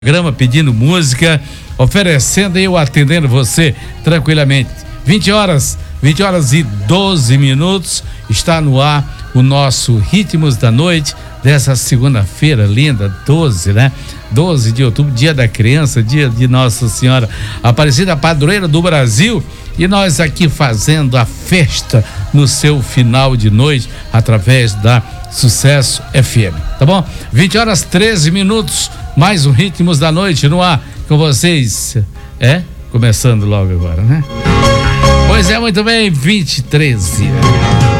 Programa pedindo música, oferecendo e eu atendendo você tranquilamente. 20 horas e 12 minutos, está no ar o nosso Ritmos da Noite dessa segunda-feira linda, 12, né? 12 de outubro, dia da criança, dia de Nossa Senhora Aparecida, padroeira do Brasil, e nós aqui fazendo a festa no seu final de noite através da Sucesso FM, tá bom? 20 horas 13 minutos, mais um Ritmos da Noite no ar com vocês, começando logo agora, né? Pois é, muito bem, 20 13.